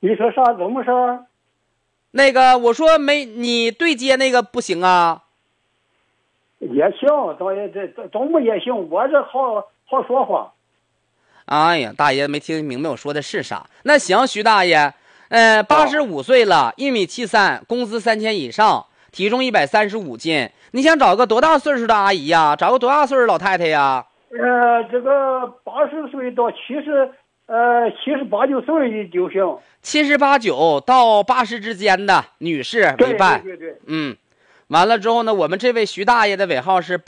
你说啥？怎么说？ 那个我说你对接那个不行啊？ 也行，怎么也行，我这好说话。 哎呀，大爷没听明白我说的是啥？那行，徐大爷，85岁了，1.73米，工资3000以上，体重135斤。你想找个多大岁数的阿姨呀？找个多大岁数老太太呀？ 这个80岁到78、9岁就行。 78、9到80之间的女士为伴。 对。 完了之后呢，我们这位徐大爷的尾号是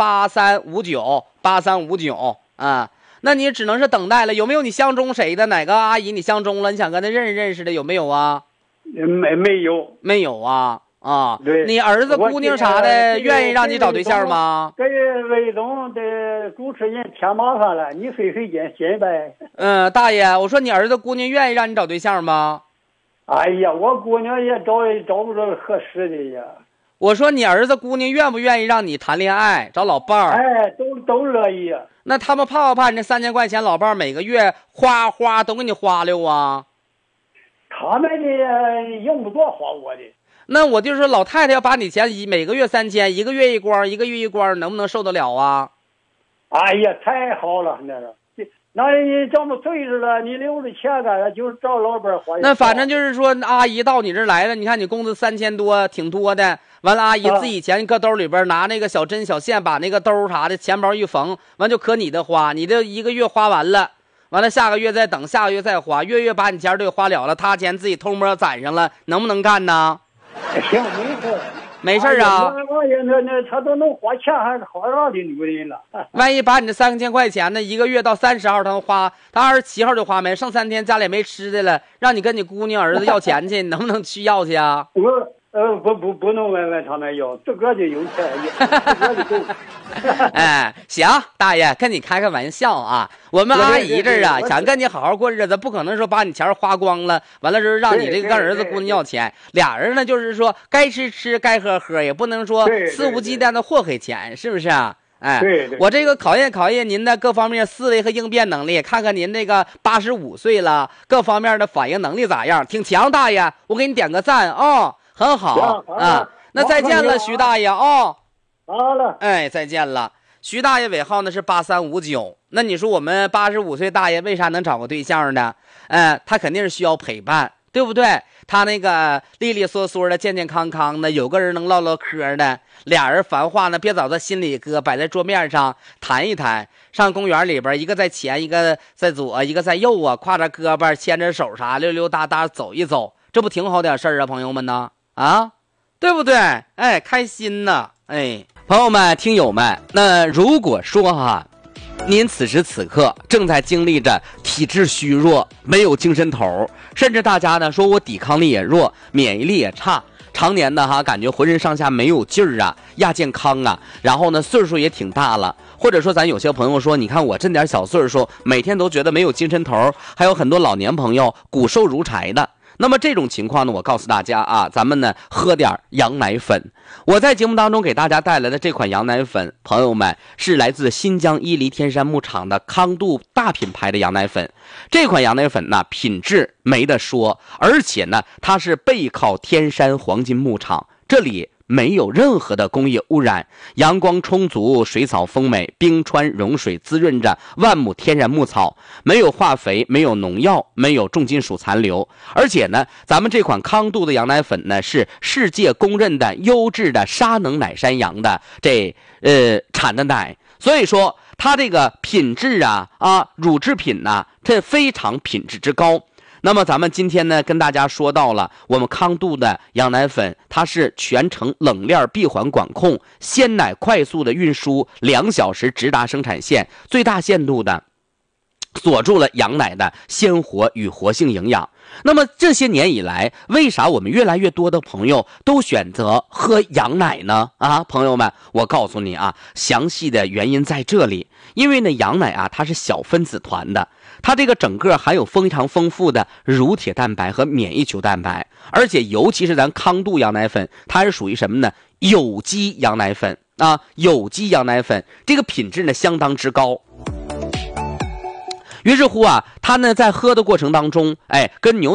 8359啊。那你只能是等待了。有没有你相中谁的？哪个阿姨你相中了？你想跟她认识的有没有啊？ 没有啊。 对， 你儿子姑娘啥的愿意让你找对象吗？ 给魏总的主持人添麻烦了，你费劲呗。 大爷，我说你儿子姑娘愿意让你找对象吗？ 哎呀，我姑娘也找不着合适的呀。 我说你儿子姑娘愿不愿意让你谈恋爱找老伴儿？ 哎，都乐意。 那他们怕不怕你这3000块钱老伴儿每个月花都给你花溜啊？ 他们的用不着花我的。 那我就说老太太要把你钱每个月3000，一个月一光，能不能受得了啊？ 哎呀，太好了，那你这么岁数了，你留着钱干啥？就是找老伴花。 那反正就是说，阿姨到你这儿来了，你看你工资3000多，挺多的。完了，阿姨自己钱搁兜里边，拿那个小针小线，把那个兜啥的钱包一缝，完就可你的花，你这一个月花完了，完了下个月再等，下个月再花，月把你钱都给花了，他钱自己偷摸攒上了，能不能干呢？ 行， 没事啊。 他都能花钱，还是好让的女人了。 万一把你这3000块钱呢，一个月到30号他能花，他27号就花没，剩3天家里没吃的了，让你跟你姑娘儿子要钱去，你能不能去要去啊？ 不能问他们要，自个就有钱，自个就够。 哎，行，大爷跟你开个玩笑啊。我们阿姨这儿啊，想跟你好好过日子，不可能说把你钱花光了，完了之后让你这个跟儿子姑娘要钱。俩人呢，就是说该吃该喝，也不能说肆无忌惮的祸害钱，是不是啊？哎，我这个考验您的各方面思维和应变能力，看看您这个85岁了，各方面的反应能力咋样？挺强，大爷，我给你点个赞啊。很好啊，那再见了，徐大爷啊。 好了， 哎，再见了。徐大爷尾号呢是8359。那你说我们85岁大爷为啥能找个对象呢？他肯定是需要陪伴，对不对？他那个利利索索的、健健康康的，有个人能唠唠嗑的，俩人烦话呢，别早在心里搁，摆在桌面上谈一谈。上公园里边，一个在前，一个在左，一个在右啊，挎着胳膊，牵着手啥，溜溜达达走一走，这不挺好点事儿啊，朋友们呢？啊，对不对？哎，开心呢。哎，朋友们、听友们，那如果说您此时此刻正在经历着体质虚弱，没有精神头，甚至大家呢说我抵抗力也弱，免疫力也差，常年的感觉浑身上下没有劲儿啊，亚健康啊，然后呢岁数也挺大了，或者说咱有些朋友说，你看我这点小岁数，每天都觉得没有精神头，还有很多老年朋友骨瘦如柴的。那么这种情况呢，我告诉大家啊，咱们呢喝点羊奶粉。我在节目当中给大家带来的这款羊奶粉，朋友们是来自新疆伊犁天山牧场的康度大品牌的羊奶粉。这款羊奶粉呢，品质没得说，而且呢，它是背靠天山黄金牧场，这里没有任何的工业污染，阳光充足，水草丰美，冰川融水滋润着万亩天然牧草，没有化肥，没有农药，没有重金属残留。而且呢，咱们这款康度的羊奶粉呢，是世界公认的优质的沙能奶山羊的产的奶，所以说它这个品质乳制品这非常品质之高。那么咱们今天呢跟大家说到了我们康度的羊奶粉，它是全程冷链闭环管控，鲜奶快速的运输，2小时直达生产线，最大限度的锁住了羊奶的鲜活与活性营养。那么这些年以来，为啥我们越来越多的朋友都选择喝羊奶呢？朋友们，我告诉你详细的原因在这里。因为呢，羊奶它是小分子团的，它这个整个含有非常丰富的乳铁蛋白和免疫球蛋白，而且尤其是咱康度羊奶粉，它是属于什么呢？有机羊奶粉有机羊奶粉，这个品质呢相当之高。于是乎它呢在喝的过程当中，跟牛